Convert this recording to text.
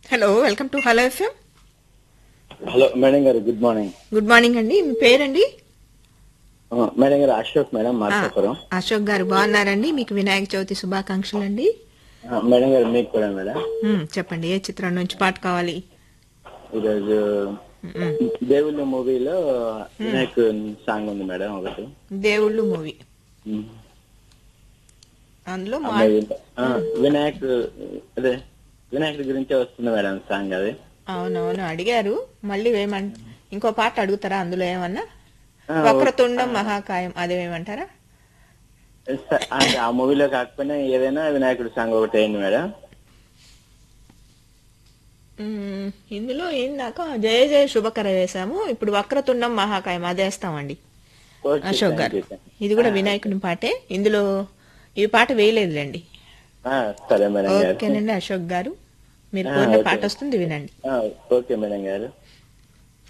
Hello, welcome to hello FM. Hello madam గారు, good morning. Good morning అండి. మీ పేరండి? Madam గారు అశోక్ మేడం, మార్కాపురం. అశోక్ గారు బాగున్నారండి? మీకు వినాయక చవితి శుభాకాంక్షలు అండి. మేడం గారు మీకు కూడా మేడం. చెప్పండి, ఏ చిత్రం నుంచి పాట కావాలి? ఈరోజు మ్మ్. దేవుళ్ళ మూవీలో వినాయక్ సాంగ్ ఉంది మేడం ఒకటి. దేవుళ్ళు మూవీ, మ్మ్. అందులో ఆ మూవీలో, వినాయక్ అదే వినాయకుడి గురించే వస్తుంది మేడం సాంగ్ అది. అవునవును అడిగారు. మళ్ళీ ఇంకో పాట అడుగుతారా అందులో ఏమన్నా? ఆ, వక్రతుండం మహాకాయం అదేమంటారా? అంటే ఆ మూవీలో కాకపోయినా ఏదైనా వినాయకుడి సాంగ్ ఒకటి అయింది మేడం. ఇందులో ఏందాక జయ జయ శుభకర వేసాము. ఇప్పుడు వక్రతుండం మహాకాయం అదేస్తామండి. ఓకే, అశోక్ థ్యాంక్ గారు, యూ. ఇది కూడా వినాయకుని పాటే. ఇందులో ఈ పాట వేయలేదులేండి. సరే మేడం గారు. ఓకేనండి అశోక్ గారు, మీరు ఆ, కోరిన ఓకే. పాట వస్తుంది, వినండి. ఓకే మేడం గారు.